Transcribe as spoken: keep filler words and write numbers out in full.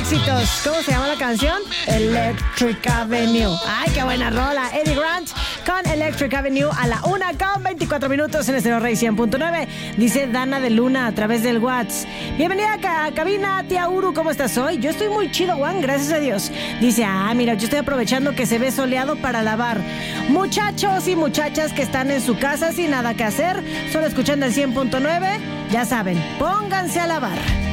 éxitos. ¿Cómo se llama la canción? Electric Avenue. Ay, qué buena rola. Eddie Grant con Electric Avenue a la una con veinticuatro minutos en Estéreo Rey cien punto nueve. Dice Dana de Luna a través del WhatsApp. Bienvenida a, a cabina, tía Uru. ¿Cómo estás hoy? Yo estoy muy chido, Juan, gracias a Dios. Dice, ah, mira, yo estoy aprovechando que se ve soleado para lavar. Muchachos y muchachas que están en su casa sin nada que hacer, solo escuchando el cien punto nueve, ya saben, pónganse a lavar.